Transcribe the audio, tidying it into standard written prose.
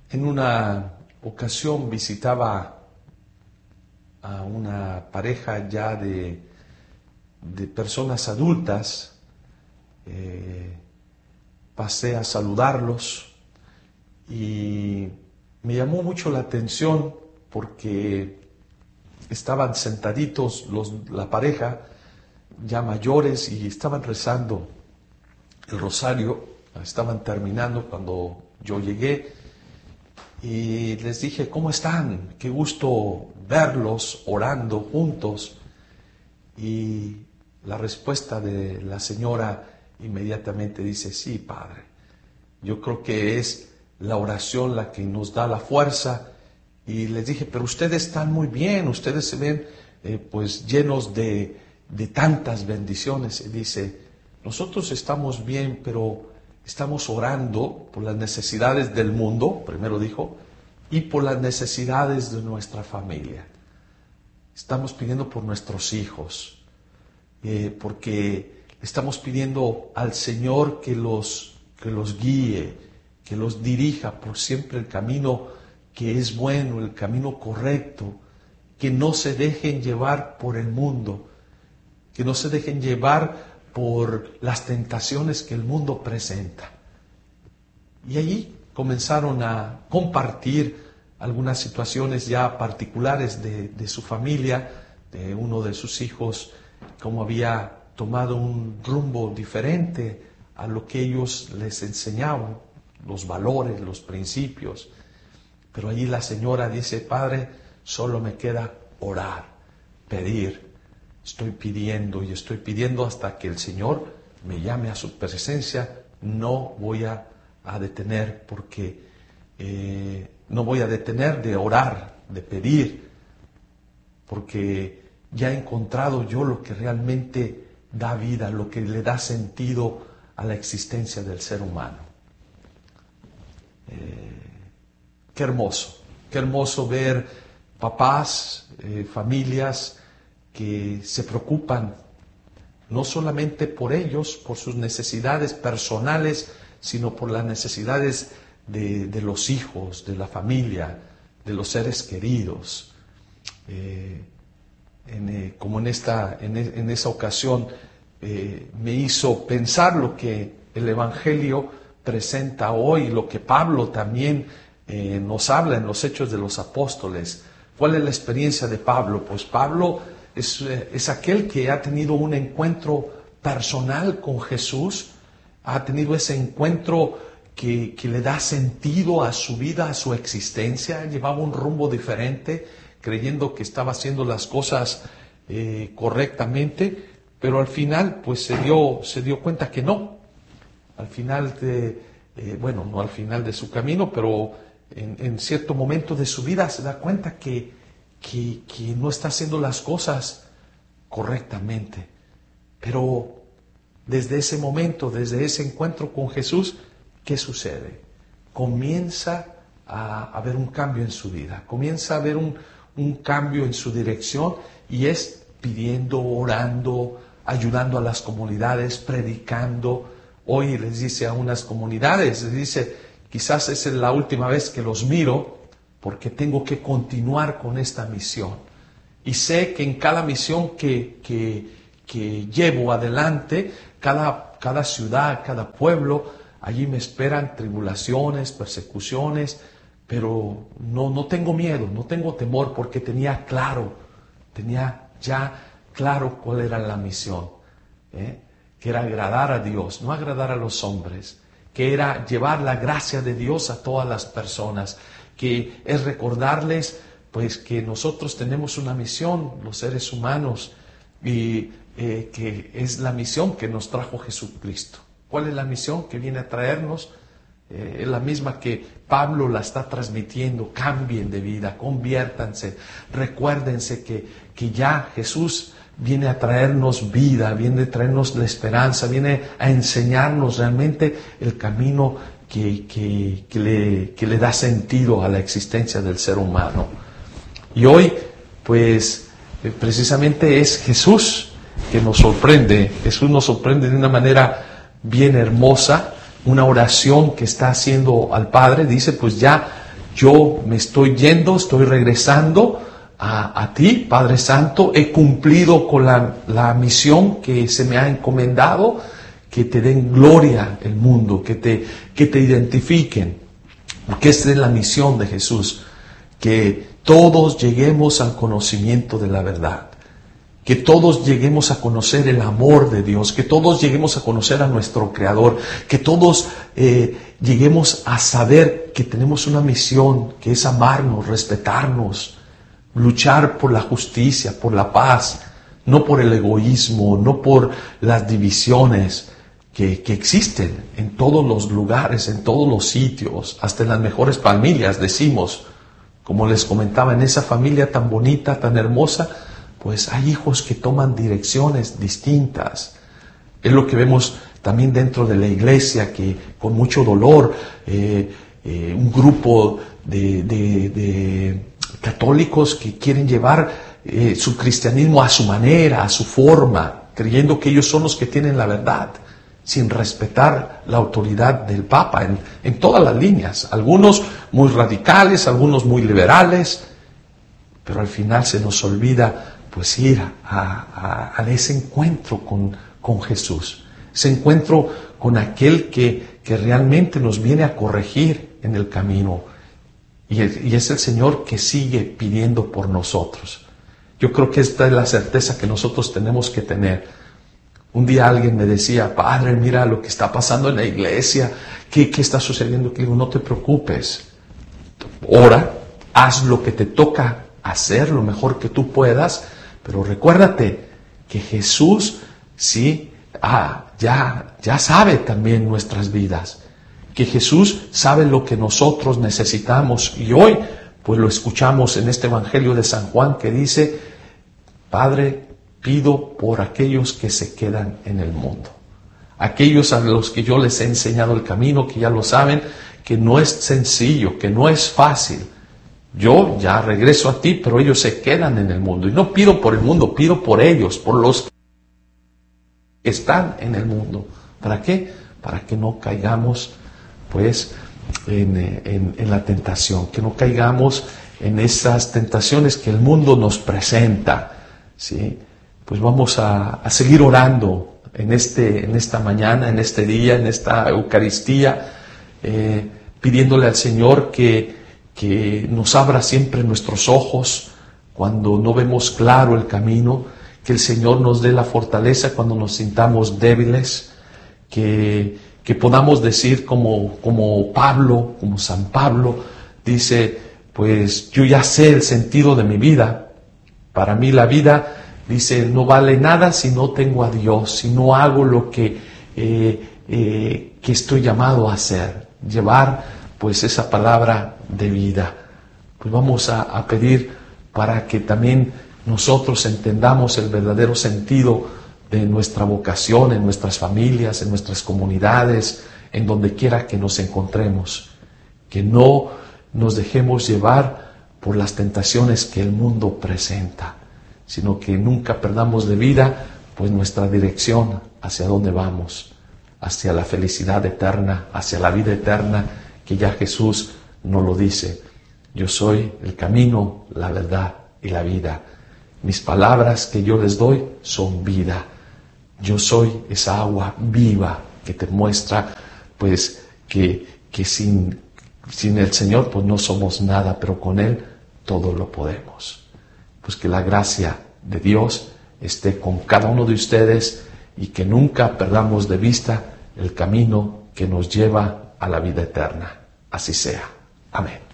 En una ocasión visitaba a una pareja ya de personas adultas. Pasé a saludarlos y me llamó mucho la atención porque estaban sentaditos la pareja, ya mayores, y estaban rezando el rosario. Estaban terminando cuando yo llegué y les dije: ¿cómo están? Qué gusto verlos orando juntos. Y la respuesta de la señora inmediatamente dice: sí, padre, yo creo que es la oración la que nos da la fuerza. Y les dije: pero ustedes están muy bien, ustedes se ven pues llenos de tantas bendiciones. Y dice: nosotros estamos bien, pero estamos orando por las necesidades del mundo, primero dijo, y por las necesidades de nuestra familia. Estamos pidiendo por nuestros hijos, porque estamos pidiendo al Señor que los guíe, que los dirija por siempre el camino que es bueno, el camino correcto, que no se dejen llevar por el mundo, que no se dejen llevar por las tentaciones que el mundo presenta. Y allí comenzaron a compartir algunas situaciones ya particulares de su familia, de uno de sus hijos, cómo había tomado un rumbo diferente a lo que ellos les enseñaban, los valores, los principios. Pero allí la señora dice: padre, solo me queda orar, pedir. Estoy pidiendo y estoy pidiendo hasta que el Señor me llame a su presencia. No voy a detener, porque no voy a detener de orar, de pedir, porque ya he encontrado yo lo que realmente da vida, lo que le da sentido a la existencia del ser humano. Qué hermoso ver papás, familias que se preocupan no solamente por ellos, por sus necesidades personales, sino por las necesidades de los hijos, de la familia, de los seres queridos. Como en esa ocasión me hizo pensar lo que el Evangelio presenta hoy, lo que Pablo también nos habla en los Hechos de los Apóstoles. ¿Cuál es la experiencia de Pablo? Pues Pablo es aquel que ha tenido un encuentro personal con Jesús, ha tenido ese encuentro que le da sentido a su vida, a su existencia. Llevaba un rumbo diferente, creyendo que estaba haciendo las cosas correctamente, pero al final pues se dio cuenta que no. Al final no al final de su camino, pero en cierto momento de su vida se da cuenta que no está haciendo las cosas correctamente. Pero desde ese momento, desde ese encuentro con Jesús, ¿qué sucede? Comienza a haber un cambio en su vida, comienza a haber un cambio en su dirección, y es pidiendo, orando, ayudando a las comunidades, predicando. Hoy les dice a unas comunidades, les dice: quizás es la última vez que los miro, porque tengo que continuar con esta misión. Y sé que en cada misión que llevo adelante, cada ciudad, cada pueblo, allí me esperan tribulaciones, persecuciones, pero no tengo miedo, no tengo temor, porque tenía ya claro cuál era la misión, que era agradar a Dios, no agradar a los hombres, que era llevar la gracia de Dios a todas las personas, que es recordarles pues que nosotros tenemos una misión, los seres humanos, y que es la misión que nos trajo Jesucristo. ¿Cuál es la misión que viene a traernos? Es la misma que Pablo la está transmitiendo: cambien de vida, conviértanse, recuérdense que ya Jesús viene a traernos vida, viene a traernos la esperanza, viene a enseñarnos realmente el camino que le da sentido a la existencia del ser humano. Y hoy, pues, precisamente es Jesús que nos sorprende. Jesús nos sorprende de una manera bien hermosa. Una oración que está haciendo al Padre, dice: pues ya yo me estoy yendo, estoy regresando a ti, Padre Santo, he cumplido con la misión que se me ha encomendado, que te den gloria el mundo, que te identifiquen, porque esta es la misión de Jesús, que todos lleguemos al conocimiento de la verdad, que todos lleguemos a conocer el amor de Dios, que todos lleguemos a conocer a nuestro Creador, que todos lleguemos a saber que tenemos una misión, que es amarnos, respetarnos, luchar por la justicia, por la paz, no por el egoísmo, no por las divisiones que existen en todos los lugares, en todos los sitios, hasta en las mejores familias, decimos. Como les comentaba, en esa familia tan bonita, tan hermosa, pues hay hijos que toman direcciones distintas. Es lo que vemos también dentro de la iglesia, que con mucho dolor, un grupo de católicos que quieren llevar su cristianismo a su manera, a su forma, creyendo que ellos son los que tienen la verdad, sin respetar la autoridad del Papa en todas las líneas, algunos muy radicales, algunos muy liberales, pero al final se nos olvida pues ir a ese encuentro con Jesús, ese encuentro con aquel que realmente nos viene a corregir en el camino, y es el Señor que sigue pidiendo por nosotros. Yo creo que esta es la certeza que nosotros tenemos que tener. Un día alguien me decía: Padre, mira lo que está pasando en la iglesia, ¿qué está sucediendo? Que digo, no te preocupes, ora, haz lo que te toca hacer, lo mejor que tú puedas, pero recuérdate que Jesús sí, ya sabe también nuestras vidas, que Jesús sabe lo que nosotros necesitamos, y hoy pues lo escuchamos en este Evangelio de San Juan, que dice: Padre, pido por aquellos que se quedan en el mundo, aquellos a los que yo les he enseñado el camino, que ya lo saben, que no es sencillo, que no es fácil. Yo ya regreso a ti, pero ellos se quedan en el mundo. Y no pido por el mundo, pido por ellos, por los que están en el mundo. ¿Para qué? Para que no caigamos pues en la tentación, que no caigamos en esas tentaciones que el mundo nos presenta, ¿sí? Pues vamos a seguir orando en esta mañana, en este día, en esta Eucaristía, pidiéndole al Señor que nos abra siempre nuestros ojos cuando no vemos claro el camino, que el Señor nos dé la fortaleza cuando nos sintamos débiles, que podamos decir como Pablo, como San Pablo, dice: pues yo ya sé el sentido de mi vida. Para mí la vida, dice, no vale nada si no tengo a Dios, si no hago lo que estoy llamado a hacer, llevar pues esa palabra de vida. Pues vamos a pedir para que también nosotros entendamos el verdadero sentido de nuestra vocación en nuestras familias, en nuestras comunidades, en donde quiera que nos encontremos, que no nos dejemos llevar por las tentaciones que el mundo presenta, sino que nunca perdamos de vida pues nuestra dirección hacia dónde vamos, hacia la felicidad eterna, hacia la vida eterna, que ya Jesús nos lo dice: yo soy el camino, la verdad y la vida. Mis palabras que yo les doy son vida. Yo soy esa agua viva que te muestra pues que sin el Señor pues no somos nada, pero con Él todo lo podemos. Pues que la gracia de Dios esté con cada uno de ustedes y que nunca perdamos de vista el camino que nos lleva a la vida eterna. Así sea. Amén.